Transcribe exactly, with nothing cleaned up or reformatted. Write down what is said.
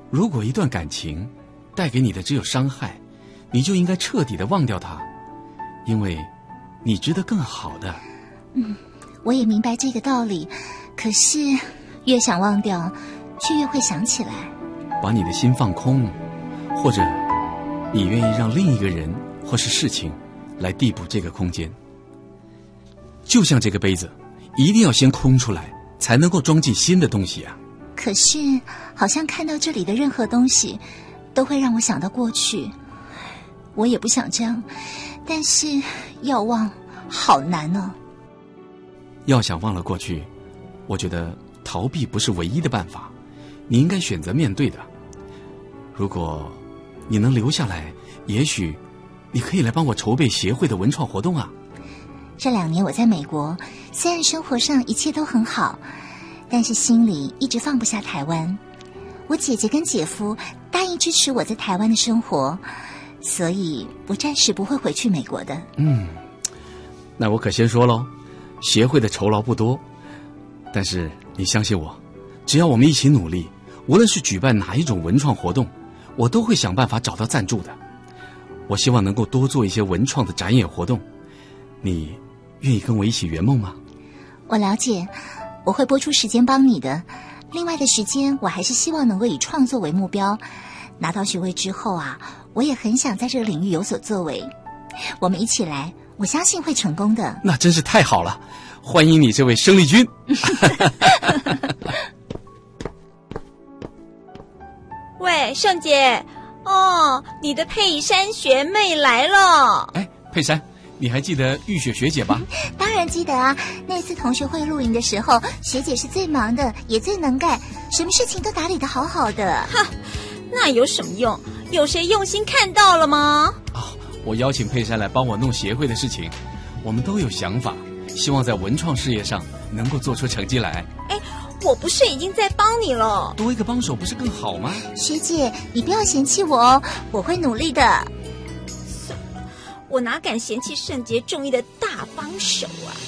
如果一段感情带给你的只有伤害，你就应该彻底的忘掉它，因为你值得更好的。 嗯，我也明白这个道理，可是越想忘掉，却越会想起来。 把你的心放空，或者你愿意让另一个人或是事情来递补这个空间。就像这个杯子，一定要先空出来，才能够装进新的东西啊。 可是好像看到这里的任何东西都会让我想到过去，我也不想这样，但是要忘好难哦。 要想忘了过去，我觉得逃避不是唯一的办法，你应该选择面对的。如果你能留下来，也许你可以来帮我筹备协会的文创活动啊。 这两年我在美国，虽然生活上一切都很好，但是心里一直放不下台湾。我姐姐跟姐夫答应支持我在台湾的生活，所以我暂时不会回去美国的。 嗯，那我可先说咯，协会的酬劳不多，但是你相信我，只要我们一起努力，无论是举办哪一种文创活动，我都会想办法找到赞助的。我希望能够多做一些文创的展演活动，你愿意跟我一起圆梦吗？ 我了解，我会拨出时间帮你的。另外的时间，我还是希望能够以创作为目标。拿到学位之后啊，我也很想在这个领域有所作为。我们一起来，我相信会成功的。 那真是太好了，欢迎你这位生力军。 喂，盛姐，哦，你的佩珊学妹来了。 哎，佩珊，你还记得玉雪学姐吧？ 当然记得啊，那次同学会露营的时候，学姐是最忙的，也最能干，什么事情都打理得好好的。 哈，那有什么用？有谁用心看到了吗？ 哦，我邀请佩珊来帮我弄协会的事情，我们都有想法，希望在文创事业上能够做出成绩来。 哎，我不是已经在帮你了？ 多一个帮手不是更好吗？ 学姐，你不要嫌弃我哦，我会努力的。 我哪敢嫌弃圣洁正义的大帮手啊！